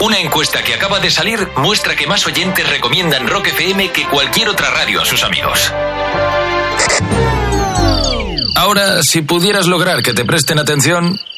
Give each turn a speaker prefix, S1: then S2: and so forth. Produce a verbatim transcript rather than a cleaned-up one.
S1: Una encuesta que acaba de salir muestra que más oyentes recomiendan Rock F M que cualquier otra radio a sus amigos. Ahora, si pudieras lograr que te presten atención,